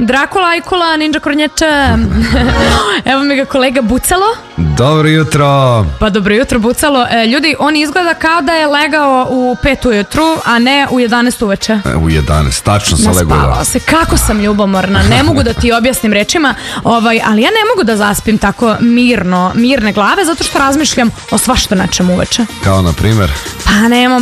Drakula, Ajkula, Ninja Kornjača. Evo mi ga kolega Bucalo. Dobro jutro. Pa dobro jutro, Bucalo. Ljudi, on izgleda kao da je legao u 5 ujutru, a ne u 11 uveče. U 11, tačno sam legao. Naspavao se, kako sam ljubomorna, ne mogu da ti objasnim rečima, ali ja ne mogu da zaspim tako mirne glave, zato što razmišljam o svašta nečem uveče. Kao na primer? Pa nemam